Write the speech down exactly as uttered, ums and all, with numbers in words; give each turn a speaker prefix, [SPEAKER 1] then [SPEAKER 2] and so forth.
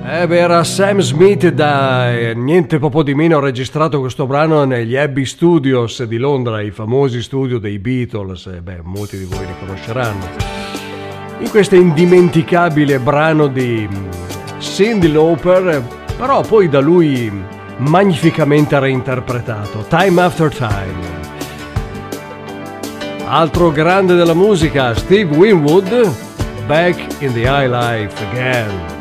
[SPEAKER 1] Eh beh, era Sam Smith, da eh, niente po' di meno ha registrato questo brano negli Abbey Studios di Londra, i famosi studio dei Beatles. Eh beh, molti di voi li conosceranno. In questo indimenticabile brano di Cyndi Lauper, però poi da lui magnificamente reinterpretato, Time After Time. Altro grande della musica, Steve Winwood, Back in the High Life Again.